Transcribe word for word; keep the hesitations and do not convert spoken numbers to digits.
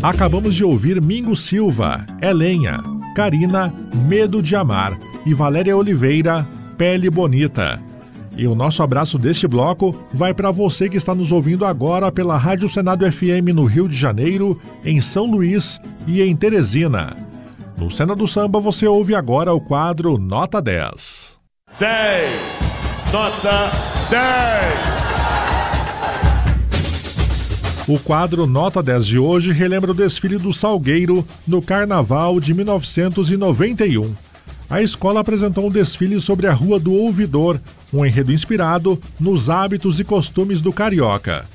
Acabamos de ouvir Mingo Silva, É Lenha, Karina, Medo de Amar e Valéria Oliveira, Pele Bonita. E o nosso abraço deste bloco vai para você que está nos ouvindo agora pela Rádio Senado F M no Rio de Janeiro, em São Luís e em Teresina. No Cena do Samba você ouve agora o quadro Nota dez. dez! Nota dez! O quadro Nota dez de hoje relembra o desfile do Salgueiro no Carnaval de mil novecentos e noventa e um. A escola apresentou um desfile sobre a Rua do Ouvidor, um enredo inspirado nos hábitos e costumes do carioca.